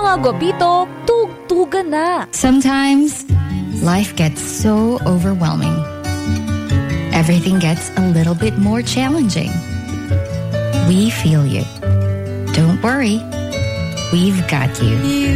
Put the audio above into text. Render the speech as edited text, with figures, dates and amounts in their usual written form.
mga gwapito, tugtugan na. Sometimes, life gets so overwhelming. Everything gets a little bit more challenging. We feel you. Don't worry. We've got you.